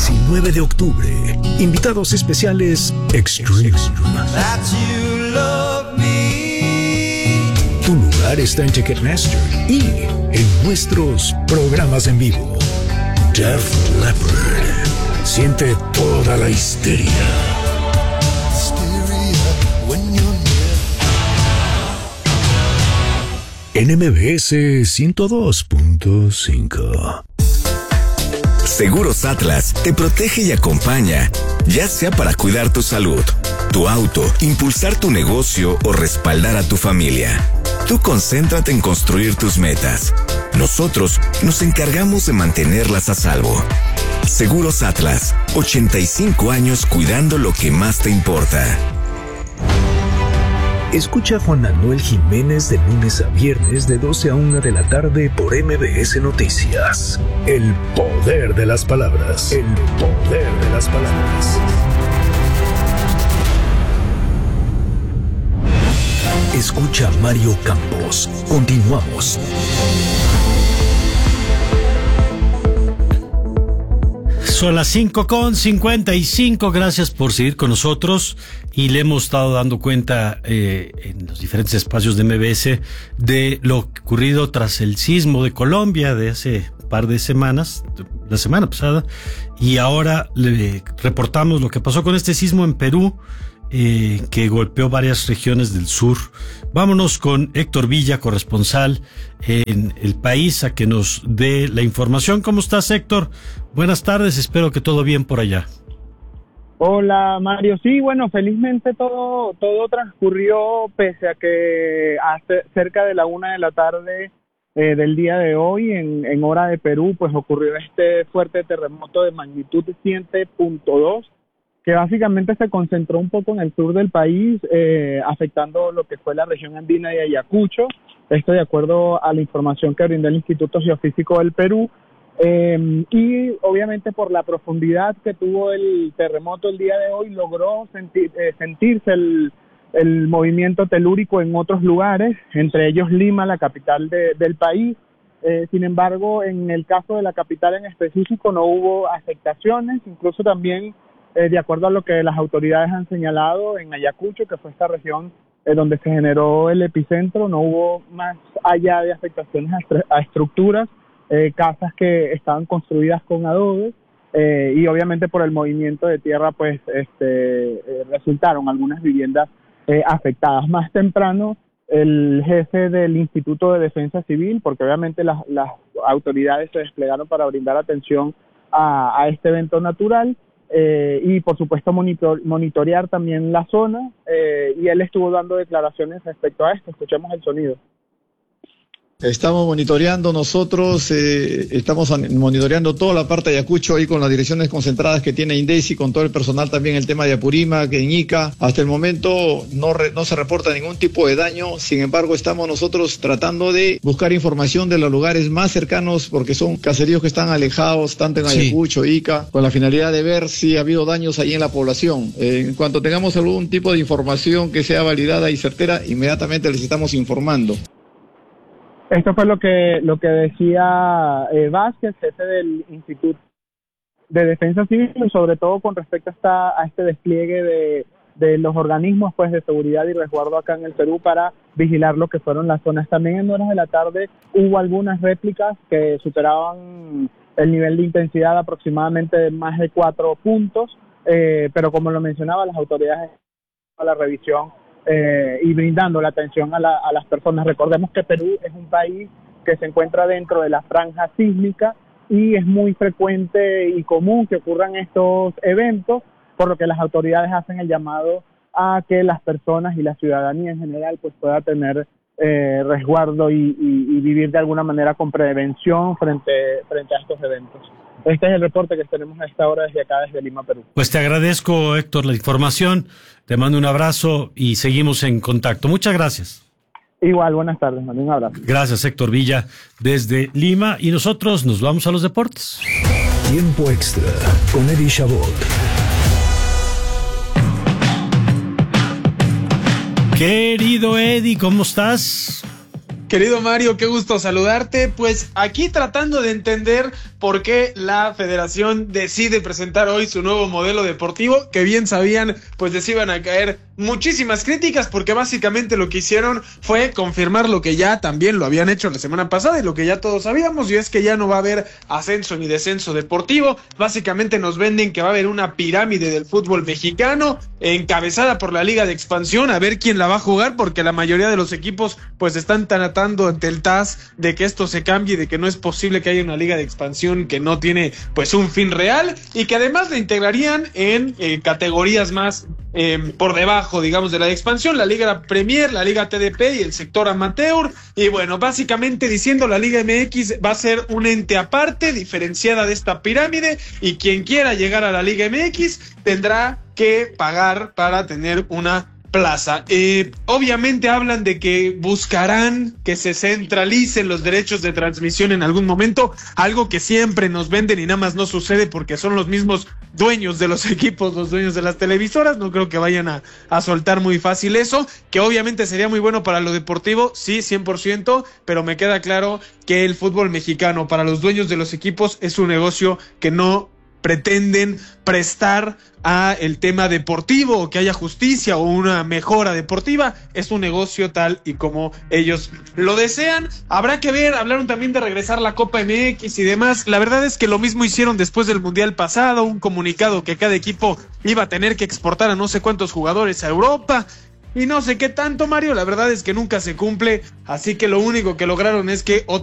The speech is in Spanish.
19 de octubre. Invitados especiales Extreme. Tu lugar está en Ticketmaster y en nuestros programas en vivo. Def Leppard. Siente toda la histeria. NMBS 102.5. Seguros Atlas te protege y acompaña, ya sea para cuidar tu salud, tu auto, impulsar tu negocio o respaldar a tu familia. Tú concéntrate en construir tus metas. Nosotros nos encargamos de mantenerlas a salvo. Seguros Atlas, 85 años cuidando lo que más te importa. Escucha a Juan Manuel Jiménez de lunes a viernes de 12 a 1 de la tarde por MBS Noticias. El poder de las palabras. El poder de las palabras. Escucha a Mario Campos. Continuamos. Son las 5:55. Gracias por seguir con nosotros. Y le hemos estado dando cuenta en los diferentes espacios de MBS de lo ocurrido tras el sismo de Colombia de hace un par de semanas, la semana pasada. Y ahora le reportamos lo que pasó con este sismo en Perú, que golpeó varias regiones del sur. Vámonos con Héctor Villa, corresponsal en El País, a que nos dé la información. ¿Cómo estás, Héctor? Buenas tardes, espero que todo bien por allá. Hola, Mario. Sí, bueno, felizmente todo transcurrió pese a que cerca de la 1 de la tarde del día de hoy, en hora de Perú, pues ocurrió este fuerte terremoto de magnitud 7.2, que básicamente se concentró un poco en el sur del país, afectando lo que fue la región andina de Ayacucho. Esto de acuerdo a la información que brindó el Instituto Geofísico del Perú. Y obviamente por la profundidad que tuvo el terremoto el día de hoy, logró sentirse el movimiento telúrico en otros lugares, entre ellos Lima, la capital del país. Sin embargo, en el caso de la capital en específico no hubo afectaciones, incluso también de acuerdo a lo que las autoridades han señalado, en Ayacucho, que fue esta región donde se generó el epicentro, no hubo más allá de afectaciones a estructuras, casas que estaban construidas con adobe, y obviamente por el movimiento de tierra pues resultaron algunas viviendas afectadas. Más temprano el jefe del Instituto de Defensa Civil, porque obviamente las autoridades se desplegaron para brindar atención a este evento natural, y por supuesto monitorear también la zona, y él estuvo dando declaraciones respecto a esto. Escuchemos el sonido. Estamos monitoreando nosotros, estamos monitoreando toda la parte de Ayacucho ahí con las direcciones concentradas que tiene INDECI, con todo el personal también, el tema de Apurímac, en Ica. Hasta el momento no se reporta ningún tipo de daño, sin embargo estamos nosotros tratando de buscar información de los lugares más cercanos, porque son caseríos que están alejados, tanto en Ayacucho, Ica, con la finalidad de ver si ha habido daños ahí en la población. En cuanto tengamos algún tipo de información que sea validada y certera, inmediatamente les estamos informando. Esto fue lo que decía Vázquez, jefe del Instituto de Defensa Civil, y sobre todo con respecto a este despliegue de los organismos pues de seguridad y resguardo acá en el Perú para vigilar lo que fueron las zonas. También en horas de la tarde hubo algunas réplicas que superaban el nivel de intensidad aproximadamente de más de 4 puntos, pero como lo mencionaba, las autoridades a la revisión y brindando la atención a las personas. Recordemos que Perú es un país que se encuentra dentro de la franja sísmica y es muy frecuente y común que ocurran estos eventos, por lo que las autoridades hacen el llamado a que las personas y la ciudadanía en general pues pueda tener resguardo y vivir de alguna manera con prevención frente a estos eventos. Este es el reporte que tenemos a esta hora desde acá, desde Lima, Perú. Pues te agradezco, Héctor, la información. Te mando un abrazo y seguimos en contacto. Muchas gracias. Igual, buenas tardes, un abrazo. Gracias, Héctor Villa, desde Lima. Y nosotros nos vamos a los deportes. Tiempo extra con Eddie Chabot. Querido Eddie, ¿cómo estás? Querido Mario, qué gusto saludarte. Pues aquí tratando de entender por qué la federación decide presentar hoy su nuevo modelo deportivo, que bien sabían, pues les iban a caer muchísimas críticas, porque básicamente lo que hicieron fue confirmar lo que ya también lo habían hecho la semana pasada y lo que ya todos sabíamos, y es que ya no va a haber ascenso ni descenso deportivo. Básicamente nos venden que va a haber una pirámide del fútbol mexicano encabezada por la Liga de Expansión, a ver quién la va a jugar, porque la mayoría de los equipos pues están tratando ante el TAS de que esto se cambie, de que no es posible que haya una Liga de Expansión que no tiene pues un fin real, y que además la integrarían en categorías más por debajo, digamos, de la de expansión, la Liga Premier, la Liga TDP y el sector amateur. Y bueno, básicamente diciendo, la Liga MX va a ser un ente aparte, diferenciada de esta pirámide, y quien quiera llegar a la Liga MX tendrá que pagar para tener una plaza. Obviamente hablan de que buscarán que se centralicen los derechos de transmisión en algún momento, algo que siempre nos venden y nada más no sucede porque son los mismos dueños de los equipos, los dueños de las televisoras. No creo que vayan a soltar muy fácil eso, que obviamente sería muy bueno para lo deportivo, sí, 100%, pero me queda claro que el fútbol mexicano para los dueños de los equipos es un negocio que no pretenden prestar a el tema deportivo, o que haya justicia o una mejora deportiva. Es un negocio tal y como ellos lo desean. Habrá que ver, hablaron también de regresar la Copa MX y demás. La verdad es que lo mismo hicieron después del Mundial pasado, un comunicado que cada equipo iba a tener que exportar a no sé cuántos jugadores a Europa, y no sé qué tanto, Mario. La verdad es que nunca se cumple, así que lo único que lograron es que